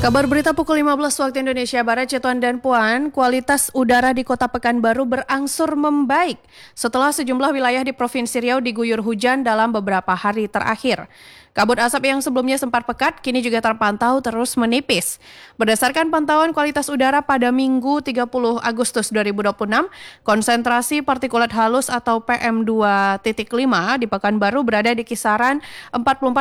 Kabar berita pukul 15 waktu Indonesia Barat, Tuan dan Puan, kualitas udara di Kota Pekanbaru berangsur membaik setelah sejumlah wilayah di Provinsi Riau diguyur hujan dalam beberapa hari terakhir. Kabut asap yang sebelumnya sempat pekat kini juga terpantau terus menipis. Berdasarkan pantauan kualitas udara pada Minggu 30 Agustus 2026, konsentrasi partikulat halus atau PM2.5 di Pekanbaru berada di kisaran 44